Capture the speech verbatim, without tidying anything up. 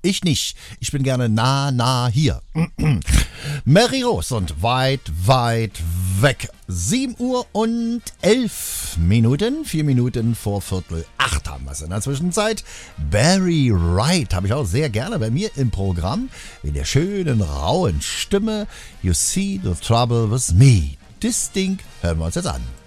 Ich nicht. Ich bin gerne nah, nah hier. Mary Rose und weit, weit weg. sieben Uhr und elf Minuten. Vier Minuten vor Viertel acht haben wir es in der Zwischenzeit. Barry Wright habe ich auch sehr gerne bei mir im Programm. In der schönen, rauen Stimme. You see the trouble with me. Das Ding hören wir uns jetzt an.